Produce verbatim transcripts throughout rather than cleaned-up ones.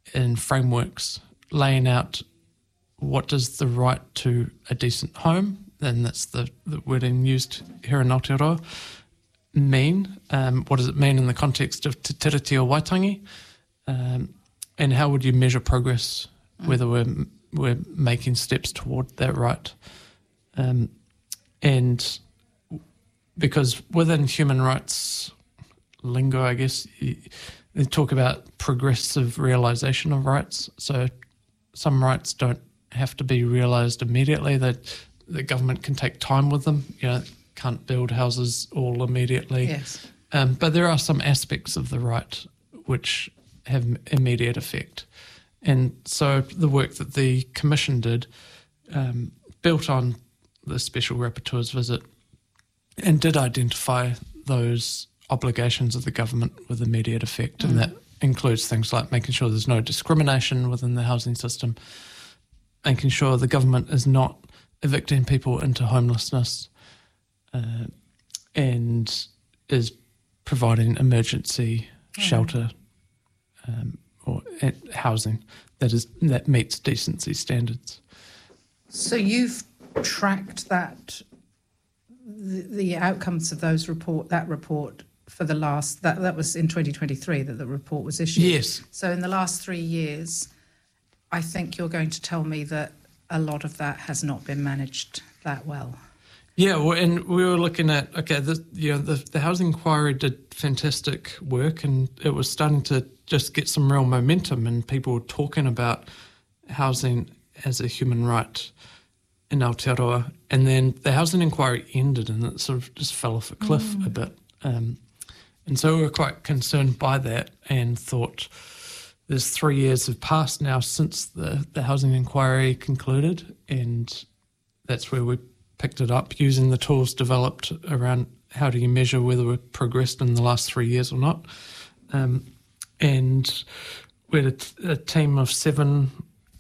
in frameworks laying out what does the right to a decent home, and that's the, the wording used here in Aotearoa, mean? Um, what does it mean in the context of Te Tiriti o Waitangi? Um, and how would you measure progress, mm. whether we're, we're making steps toward that right? Um, and because within human rights lingo, I guess, you, they talk about progressive realisation of rights. So some rights don't have to be realised immediately. That the government can take time with them. You know, can't build houses all immediately. Yes. Um, but there are some aspects of the right which have immediate effect. And so the work that the Commission did um, built on the Special Rapporteur's visit and did identify those obligations of the government with immediate effect. Mm. And that includes things like making sure there's no discrimination within the housing system, making sure the government is not evicting people into homelessness, uh, and is providing emergency mm. shelter um, or uh, housing that is that meets decency standards. So you've tracked that the, the outcomes of those report that report for the last that that was in twenty twenty-three that the report was issued. Yes. So in the last three years, I think you're going to tell me that a lot of that has not been managed that well. Yeah, well, and we were looking at, okay, the, you know, the, the Housing Inquiry did fantastic work, and it was starting to just get some real momentum, and people were talking about housing as a human right in Aotearoa. And then the Housing Inquiry ended, and it sort of just fell off a cliff mm. a bit. Um, and so we were quite concerned by that and thought, there's three years have passed now since the, the Housing Inquiry concluded, and that's where we picked it up using the tools developed around how do you measure whether we've progressed in the last three years or not. Um, and we had a, t- a team of seven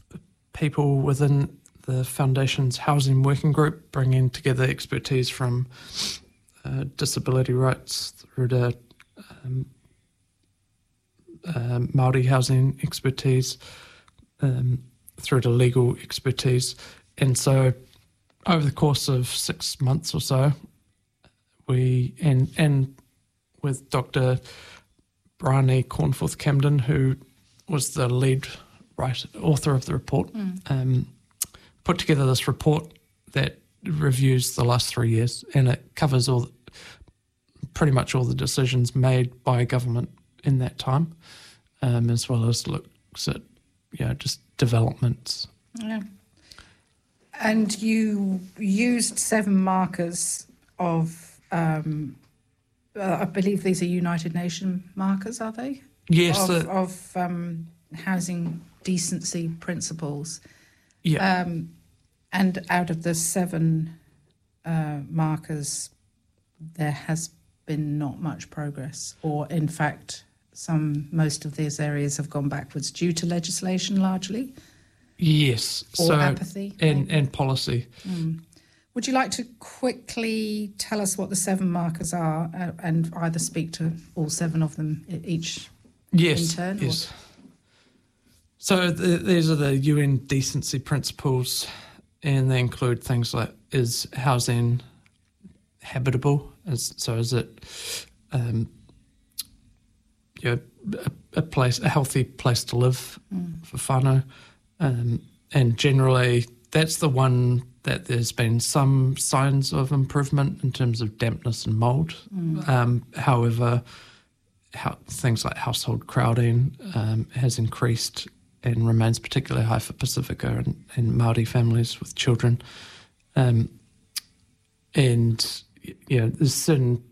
people within the Foundation's Housing Working Group, bringing together expertise from uh, disability rights through to um, Uh, Māori housing expertise, um, through to legal expertise. And so over the course of six months or so, we, and and with Doctor Bryony Cornforth Camden, who was the lead writer, author of the report, mm. um, put together this report that reviews the last three years, and it covers all, pretty much all the decisions made by government in that time, um, as well as looks at, you know, just developments. Yeah. And you used seven markers of, um, uh, I believe these are United Nations markers, are they? Yes. Of, uh, of um, housing decency principles. Yeah. Um, and out of the seven uh, markers, there has been not much progress, or in fact, some most of these areas have gone backwards due to legislation largely. Yes. Or so, apathy. And, and policy. Mm. Would you like to quickly tell us what the seven markers are, uh, and either speak to all seven of them each yes, in turn? Yes. Or? So the, these are the U N decency principles, and they include things like, is housing habitable? Is, so is it um, you know, a, a place, a healthy place to live mm. for whānau? Um, and generally, that's the one that there's been some signs of improvement in terms of dampness and mould. Mm. Um, however, how, things like household crowding um, has increased and remains particularly high for Pacifica and, and Māori families with children. Um, and, you know, there's certain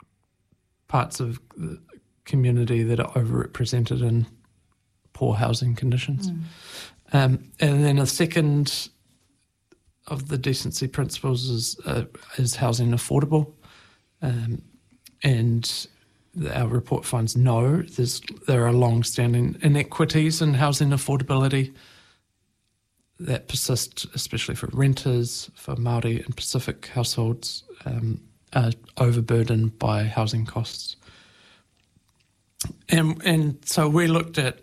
parts of the community that are overrepresented in poor housing conditions. Mm. Um, and then a second of the decency principles is uh, is housing affordable, um, and our report finds no, there's there are long-standing inequities in housing affordability that persist, especially for renters, for Māori and Pacific households, um, are overburdened by housing costs. And and so we looked at